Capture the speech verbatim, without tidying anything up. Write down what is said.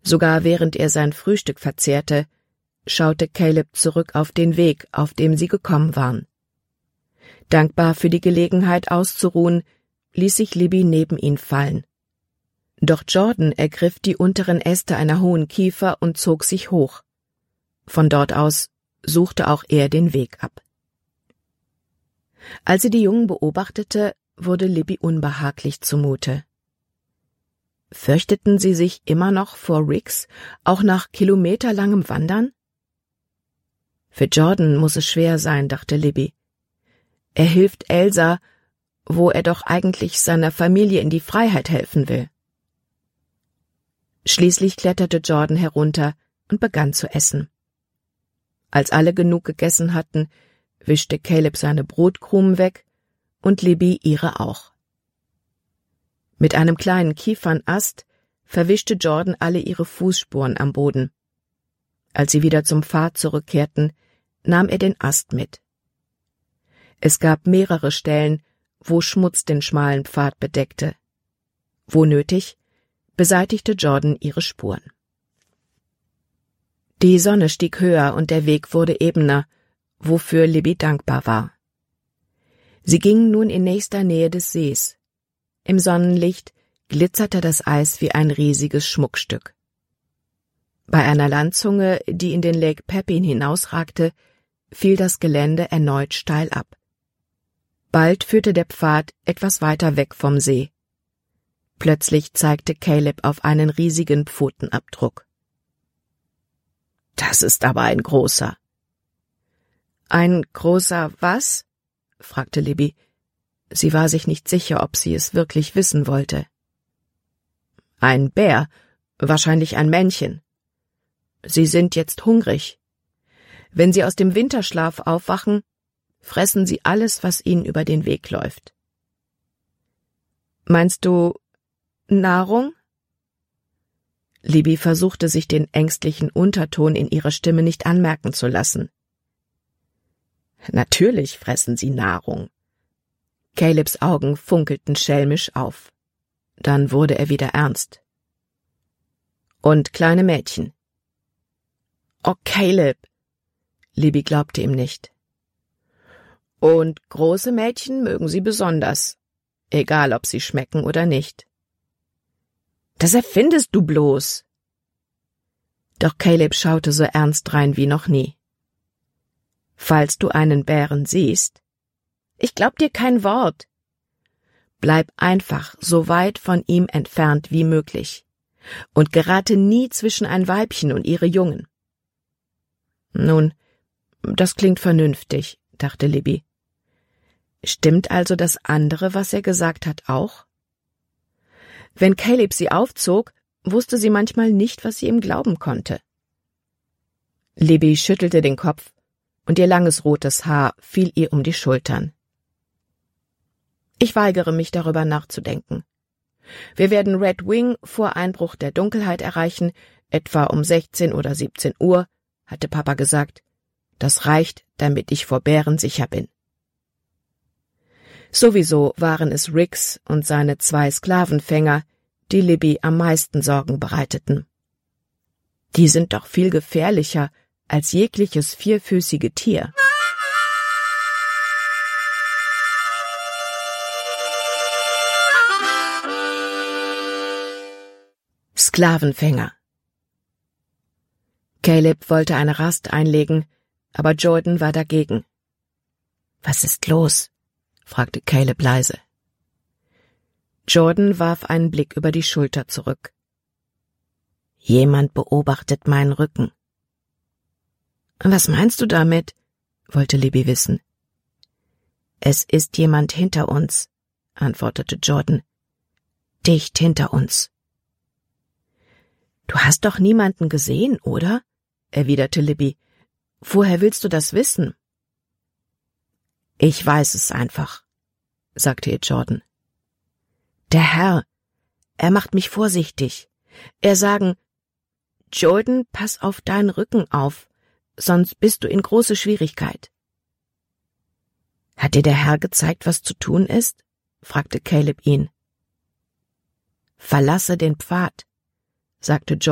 Sogar während er sein Frühstück verzehrte, schaute Caleb zurück auf den Weg, auf dem sie gekommen waren. Dankbar für die Gelegenheit auszuruhen, ließ sich Libby neben ihn fallen. Doch Jordan ergriff die unteren Äste einer hohen Kiefer und zog sich hoch. Von dort aus suchte auch er den Weg ab. Als sie die Jungen beobachtete, wurde Libby unbehaglich zumute. Fürchteten sie sich immer noch vor Riggs, auch nach kilometerlangem Wandern? Für Jordan muss es schwer sein, dachte Libby. Er hilft Elsa, wo er doch eigentlich seiner Familie in die Freiheit helfen will. Schließlich kletterte Jordan herunter und begann zu essen. Als alle genug gegessen hatten, wischte Caleb seine Brotkrumen weg und Libby ihre auch. Mit einem kleinen Kiefernast verwischte Jordan alle ihre Fußspuren am Boden. Als sie wieder zum Pfad zurückkehrten, nahm er den Ast mit. Es gab mehrere Stellen, wo Schmutz den schmalen Pfad bedeckte. Wo nötig, beseitigte Jordan ihre Spuren. Die Sonne stieg höher und der Weg wurde ebener, wofür Libby dankbar war. Sie gingen nun in nächster Nähe des Sees. Im Sonnenlicht glitzerte das Eis wie ein riesiges Schmuckstück. Bei einer Landzunge, die in den Lake Pepin hinausragte, fiel das Gelände erneut steil ab. Bald führte der Pfad etwas weiter weg vom See. Plötzlich zeigte Caleb auf einen riesigen Pfotenabdruck. »Das ist aber ein großer.« »Ein großer was?« fragte Libby. Sie war sich nicht sicher, ob sie es wirklich wissen wollte. »Ein Bär, wahrscheinlich ein Männchen. Sie sind jetzt hungrig. Wenn sie aus dem Winterschlaf aufwachen, fressen sie alles, was ihnen über den Weg läuft.« »Meinst du Nahrung?« Libby versuchte, sich den ängstlichen Unterton in ihrer Stimme nicht anmerken zu lassen. »Natürlich fressen sie Nahrung.« Calebs Augen funkelten schelmisch auf. Dann wurde er wieder ernst. »Und kleine Mädchen.« »Oh, Caleb!« Libby glaubte ihm nicht. »Und große Mädchen mögen sie besonders, egal ob sie schmecken oder nicht.« »Das erfindest du bloß!« Doch Caleb schaute so ernst drein wie noch nie. »Falls du einen Bären siehst, ich glaub dir kein Wort. Bleib einfach so weit von ihm entfernt wie möglich und gerate nie zwischen ein Weibchen und ihre Jungen.« »Nun, das klingt vernünftig«, dachte Libby. »Stimmt also das andere, was er gesagt hat, auch?« Wenn Caleb sie aufzog, wusste sie manchmal nicht, was sie ihm glauben konnte. Libby schüttelte den Kopf, und ihr langes rotes Haar fiel ihr um die Schultern. »Ich weigere mich, darüber nachzudenken. Wir werden Red Wing vor Einbruch der Dunkelheit erreichen, etwa um sechzehn oder siebzehn Uhr, hatte Papa gesagt. Das reicht, damit ich vor Bären sicher bin.« Sowieso waren es Riggs und seine zwei Sklavenfänger, die Libby am meisten Sorgen bereiteten. Die sind doch viel gefährlicher als jegliches vierfüßige Tier. Sklavenfänger. Caleb wollte eine Rast einlegen, aber Jordan war dagegen. »Was ist los?« fragte Caleb leise. Jordan warf einen Blick über die Schulter zurück. »Jemand beobachtet meinen Rücken.« »Was meinst du damit?« wollte Libby wissen. »Es ist jemand hinter uns«, antwortete Jordan. »Dicht hinter uns.« »Du hast doch niemanden gesehen, oder?« erwiderte Libby. »Woher willst du das wissen?« »Ich weiß es einfach«, sagte ihr Jordan. »Der Herr, er macht mich vorsichtig. Er sagen, Jordan, pass auf deinen Rücken auf, sonst bist du in große Schwierigkeit.« »Hat dir der Herr gezeigt, was zu tun ist?« fragte Caleb ihn. »Verlasse den Pfad«, sagte Jordan.